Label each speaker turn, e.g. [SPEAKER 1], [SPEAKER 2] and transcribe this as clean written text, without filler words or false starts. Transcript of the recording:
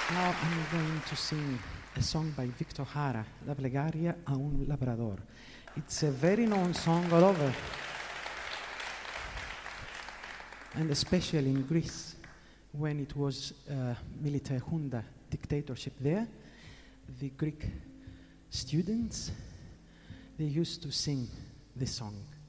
[SPEAKER 1] Now I'm going to sing a song by Victor Jara, La plegaria a un labrador. It's a very known song all over, and especially in Greece, when it was military junta dictatorship there, the Greek students, they used to sing this song.